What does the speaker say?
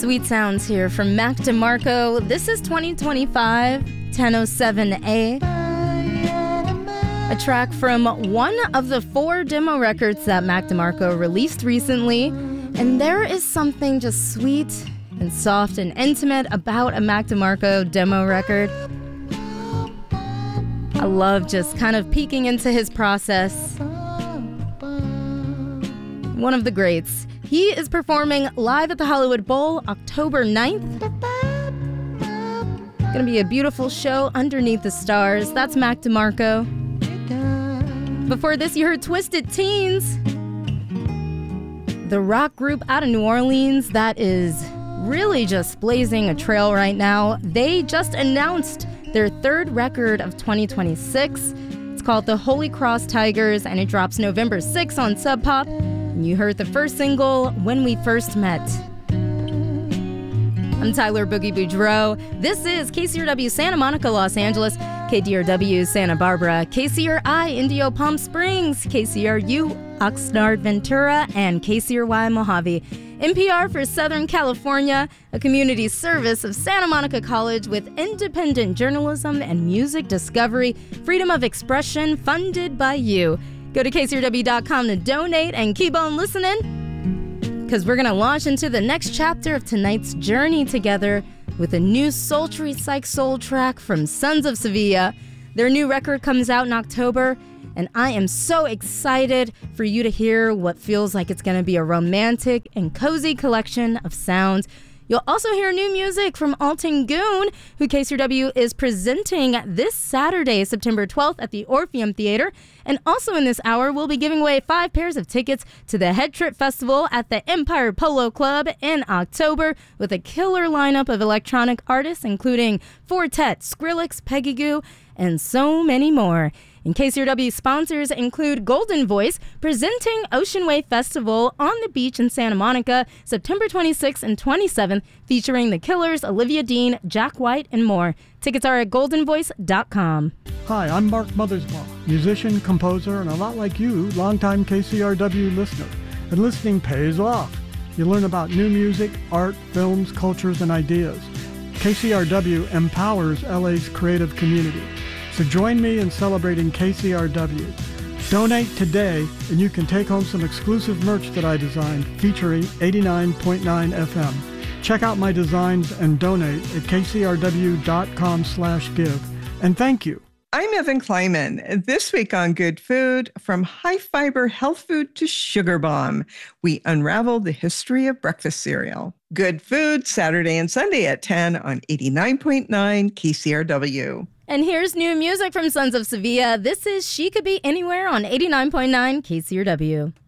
Sweet sounds here from Mac DeMarco. This is 2025, 10:07 a track from one of the 4 demo records that Mac DeMarco released recently. And there is something just sweet and soft and intimate about a Mac DeMarco demo record. I love just kind of peeking into his process. One of the greats. He is performing live at the Hollywood Bowl October 9th. Gonna be a beautiful show underneath the stars. That's Mac DeMarco. Before this, you heard Twisted Teens, the rock group out of New Orleans that is really just blazing a trail right now. They just announced their 3rd record of 2026. It's called The Holy Cross Tigers, and it drops November 6th on Sub Pop. And you heard the first single, When We First Met. I'm Tyler Boogie Boudreaux. This is KCRW Santa Monica, Los Angeles, KDRW Santa Barbara, KCRI Indio Palm Springs, KCRU Oxnard Ventura, and KCRY Mojave. NPR for Southern California, a community service of Santa Monica College with independent journalism and music discovery, freedom of expression funded by you. Go to KCRW.com to donate and keep on listening, because we're going to launch into the next chapter of tonight's journey together with a new sultry psych soul track from Sons of Sevilla. Their new record comes out in October, and I am so excited for you to hear what feels like it's going to be a romantic and cozy collection of sounds. You'll also hear new music from Alton Goon, who KCRW is presenting this Saturday, September 12th at the Orpheum Theater. And also in this hour, we'll be giving away 5 pairs of tickets to the Head Trip Festival at the Empire Polo Club in October with a killer lineup of electronic artists, including Fortet, Skrillex, Peggy Goo, and so many more. And KCRW sponsors include Golden Voice, presenting Ocean Wave Festival on the beach in Santa Monica, September 26th and 27th, featuring The Killers, Olivia Dean, Jack White, and more. Tickets are at goldenvoice.com. Hi, I'm Mark Mothersbaugh, musician, composer, and a lot like you, longtime KCRW listener. And listening pays off. You learn about new music, art, films, cultures, and ideas. KCRW empowers LA's creative community. So join me in celebrating KCRW. Donate today, and you can take home some exclusive merch that I designed featuring 89.9 FM. Check out my designs and donate at kcrw.com/give. And thank you. I'm Evan Kleiman. This week on Good Food, from high-fiber health food to sugar bomb, we unravel the history of breakfast cereal. Good Food, Saturday and Sunday at 10 on 89.9 KCRW. And here's new music from Sons of Sevilla. This is She Could Be Anywhere on 89.9 KCRW.